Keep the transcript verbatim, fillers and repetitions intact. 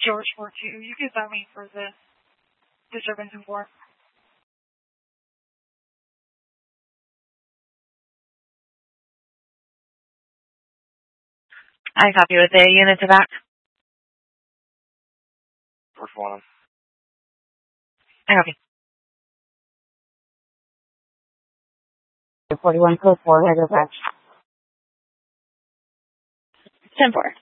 George four two. You can stop me for the disturbance in four. I copy with the unit to back. George one. I copy. forty-one code four, I go back. ten four.